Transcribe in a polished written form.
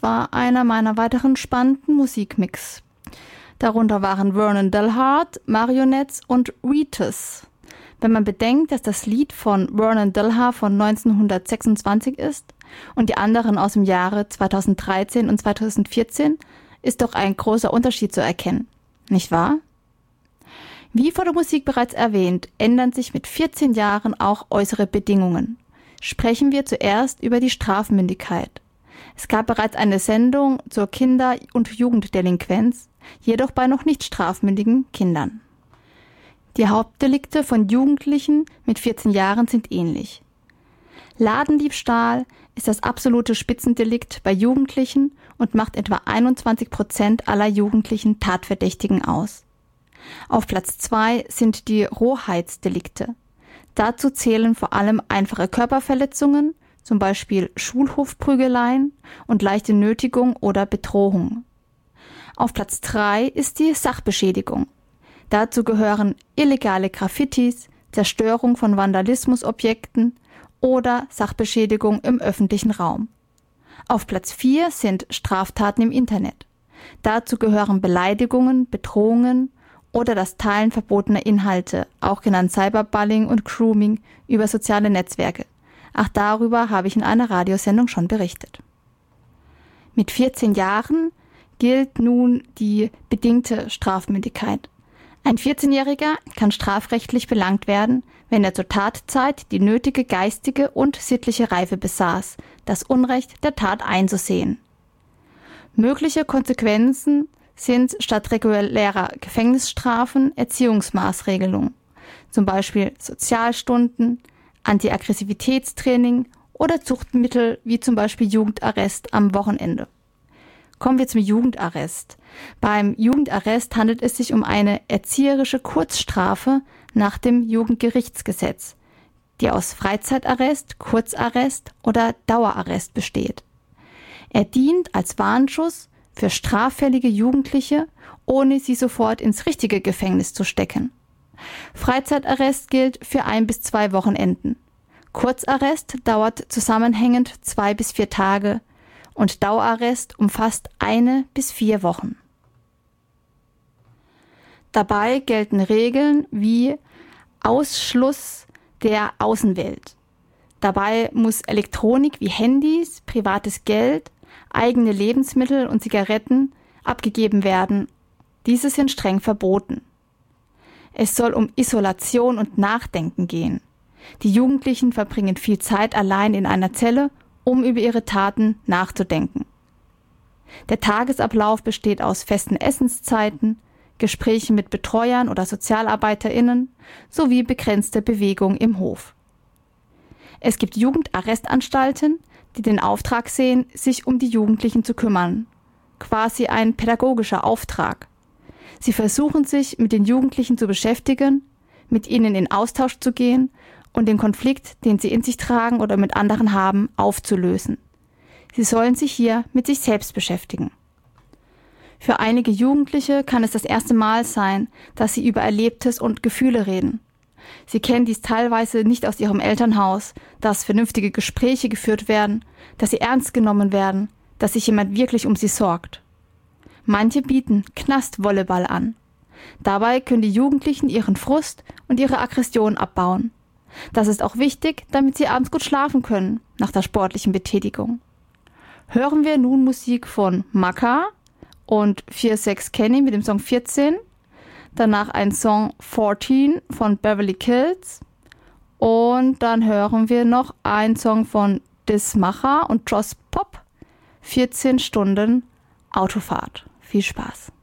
war einer meiner weiteren spannenden Musikmix. Darunter waren Vernon Delhart, Marionettes und Wheatus. Wenn man bedenkt, dass das Lied von Vernon Delhart von 1926 ist und die anderen aus dem Jahre 2013 und 2014, ist doch ein großer Unterschied zu erkennen, nicht wahr? Wie vor der Musik bereits erwähnt, ändern sich mit 14 Jahren auch äußere Bedingungen. Sprechen wir zuerst über die Strafmündigkeit. Es gab bereits eine Sendung zur Kinder- und Jugenddelinquenz, jedoch bei noch nicht strafmündigen Kindern. Die Hauptdelikte von Jugendlichen mit 14 Jahren sind ähnlich. Ladendiebstahl ist das absolute Spitzendelikt bei Jugendlichen und macht etwa 21% aller jugendlichen Tatverdächtigen aus. Auf Platz 2 sind die Rohheitsdelikte. Dazu zählen vor allem einfache Körperverletzungen, zum Beispiel Schulhofprügeleien und leichte Nötigung oder Bedrohung. Auf Platz 3 ist die Sachbeschädigung. Dazu gehören illegale Graffitis, Zerstörung von Vandalismusobjekten oder Sachbeschädigung im öffentlichen Raum. Auf Platz 4 sind Straftaten im Internet. Dazu gehören Beleidigungen, Bedrohungen oder das Teilen verbotener Inhalte, auch genannt Cyberbullying und Grooming, über soziale Netzwerke. Auch darüber habe ich in einer Radiosendung schon berichtet. Mit 14 Jahren gilt nun die bedingte Strafmündigkeit. Ein 14-Jähriger kann strafrechtlich belangt werden, wenn er zur Tatzeit die nötige geistige und sittliche Reife besaß, das Unrecht der Tat einzusehen. Mögliche Konsequenzen sind statt regulärer Gefängnisstrafen Erziehungsmaßregelungen, zum Beispiel Sozialstunden, Antiaggressivitätstraining oder Zuchtmittel wie zum Beispiel Jugendarrest am Wochenende. Kommen wir zum Jugendarrest. Beim Jugendarrest handelt es sich um eine erzieherische Kurzstrafe nach dem Jugendgerichtsgesetz, die aus Freizeitarrest, Kurzarrest oder Dauerarrest besteht. Er dient als Warnschuss für straffällige Jugendliche, ohne sie sofort ins richtige Gefängnis zu stecken. Freizeitarrest gilt für 1 bis 2 Wochenenden. Kurzarrest dauert zusammenhängend 2 bis 4 Tage und Dauerarrest umfasst 1 bis 4 Wochen. Dabei gelten Regeln wie Ausschluss der Außenwelt. Dabei muss Elektronik wie Handys, privates Geld, eigene Lebensmittel und Zigaretten abgegeben werden. Diese sind streng verboten. Es soll um Isolation und Nachdenken gehen. Die Jugendlichen verbringen viel Zeit allein in einer Zelle, um über ihre Taten nachzudenken. Der Tagesablauf besteht aus festen Essenszeiten, Gesprächen mit Betreuern oder SozialarbeiterInnen sowie begrenzte Bewegung im Hof. Es gibt Jugendarrestanstalten, die den Auftrag sehen, sich um die Jugendlichen zu kümmern. Quasi ein pädagogischer Auftrag. Sie versuchen sich mit den Jugendlichen zu beschäftigen, mit ihnen in Austausch zu gehen und den Konflikt, den sie in sich tragen oder mit anderen haben, aufzulösen. Sie sollen sich hier mit sich selbst beschäftigen. Für einige Jugendliche kann es das erste Mal sein, dass sie über Erlebtes und Gefühle reden. Sie kennen dies teilweise nicht aus ihrem Elternhaus, dass vernünftige Gespräche geführt werden, dass sie ernst genommen werden, dass sich jemand wirklich um sie sorgt. Manche bieten Knastvolleyball an. Dabei können die Jugendlichen ihren Frust und ihre Aggression abbauen. Das ist auch wichtig, damit sie abends gut schlafen können, nach der sportlichen Betätigung. Hören wir nun Musik von Maka und 4-6 Kenny mit dem Song 14, danach ein Song 14 von Beverly Kills und dann hören wir noch einen Song von Dismacher und Joss Pop, 14 Stunden Autofahrt. Viel Spaß.